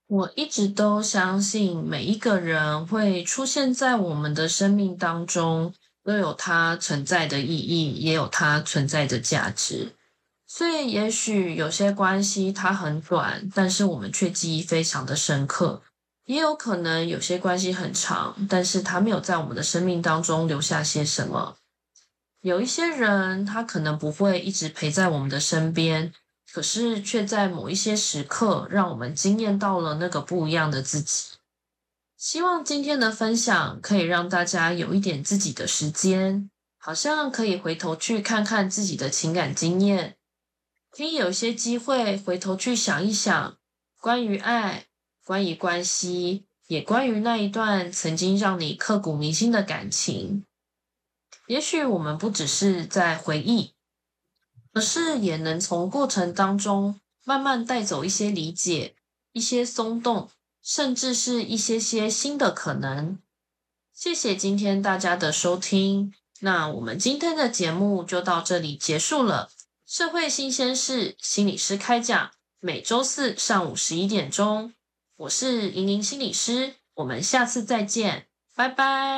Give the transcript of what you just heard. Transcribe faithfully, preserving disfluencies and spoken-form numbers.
我一直都相信每一个人会出现在我们的生命当中，都有它存在的意义，也有它存在的价值。所以也许有些关系它很短，但是我们却记忆非常的深刻。也有可能有些关系很长，但是它没有在我们的生命当中留下些什么。有一些人，他可能不会一直陪在我们的身边，可是却在某一些时刻，让我们惊艳到了那个不一样的自己。希望今天的分享可以让大家有一点自己的时间，好像可以回头去看看自己的情感经验，可以有一些机会回头去想一想，关于爱，关于关系，也关于那一段曾经让你刻骨铭心的感情。也许我们不只是在回忆，而是也能从过程当中慢慢带走一些理解，一些松动，甚至是一些些新的可能。谢谢今天大家的收听，那我们今天的节目就到这里结束了。社会新鲜事，心理师开讲，每周四上午十一点钟，我是莹莹心理师，我们下次再见，拜拜。